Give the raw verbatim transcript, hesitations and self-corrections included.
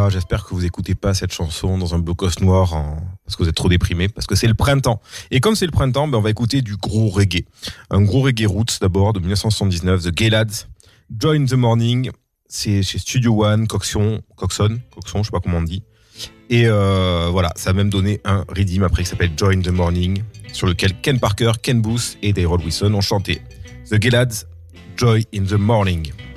là, j'espère que vous écoutez pas cette chanson dans un blocos noir en... parce que vous êtes trop déprimé, parce que c'est le printemps. Et comme c'est le printemps, ben on va écouter du gros reggae. Un gros reggae roots d'abord de dix-neuf cent soixante-dix-neuf, The Gay Lads, Joy in the Morning, c'est chez Studio One, Coxon, Coxon, Coxon, je sais pas comment on dit. Et euh, voilà, ça a même donné un redeem après qui s'appelle Joy in the Morning, sur lequel Ken Parker, Ken Booth et Daryl Wilson ont chanté. The Gay Lads, Joy in the Morning.